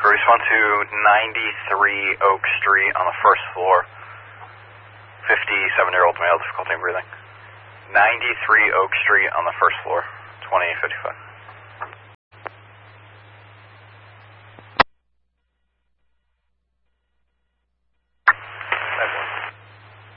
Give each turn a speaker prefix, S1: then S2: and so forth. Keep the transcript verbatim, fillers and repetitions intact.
S1: Respond to ninety-three Oak Street on the first floor. fifty-seven-year-old male, difficulty in breathing. ninety-three Oak Street on the first floor, twenty fifty-five.